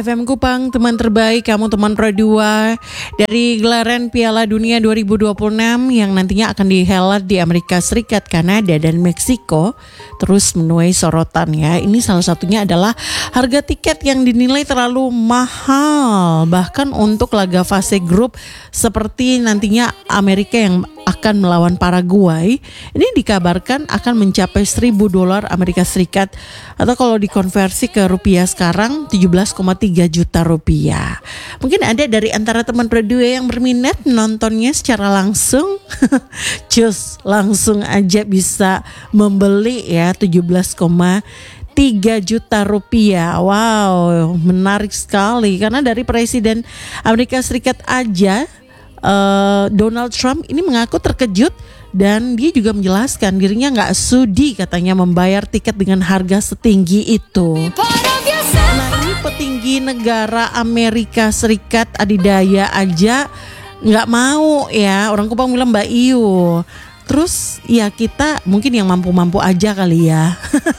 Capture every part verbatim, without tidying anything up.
F M Kupang, teman terbaik, kamu teman Pro dua dari gelaran Piala Dunia dua ribu dua puluh enam yang nantinya akan dihelat di Amerika Serikat, Kanada, dan Meksiko terus menuai sorotan ya. Ini salah satunya adalah harga tiket yang dinilai terlalu mahal, bahkan untuk laga fase grup seperti nantinya Amerika yang akan melawan Paraguay. Ini dikabarkan akan mencapai seribu dolar Amerika Serikat atau kalau dikonversi ke rupiah sekarang tujuh belas koma tiga juta rupiah. Mungkin ada dari antara teman Pro dua yang berminat nontonnya secara langsung. Cus, langsung aja bisa membeli ya tujuh belas koma tiga juta rupiah. Wow, menarik sekali karena dari Presiden Amerika Serikat aja Uh, Donald Trump ini mengaku terkejut dan dia juga menjelaskan dirinya nggak sudi katanya membayar tiket dengan harga setinggi itu. Nah, ini petinggi negara Amerika Serikat adidaya aja nggak mau ya. Orang Kupang bilang Mbak Iyu. Terus ya kita mungkin yang mampu-mampu aja kali ya.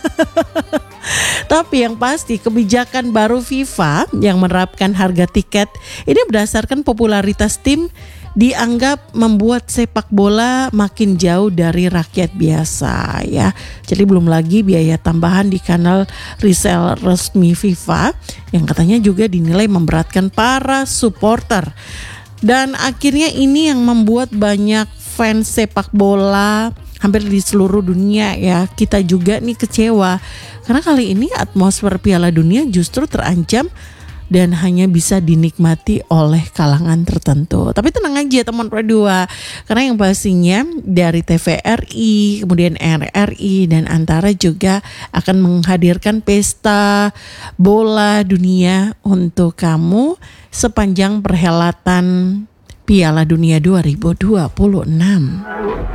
Tapi yang pasti kebijakan baru FIFA yang menerapkan harga tiket ini berdasarkan popularitas tim dianggap membuat sepak bola makin jauh dari rakyat biasa ya. Jadi belum lagi biaya tambahan di kanal resell resmi FIFA yang katanya juga dinilai memberatkan para supporter. Dan akhirnya ini yang membuat banyak fans sepak bola hampir di seluruh dunia ya, kita juga nih kecewa karena kali ini atmosfer Piala Dunia justru terancam dan hanya bisa dinikmati oleh kalangan tertentu. Tapi tenang aja teman Pro dua, karena yang pastinya dari T V R I, kemudian R R I dan Antara juga akan menghadirkan pesta bola dunia untuk kamu sepanjang perhelatan Piala Dunia dua ribu dua puluh enam.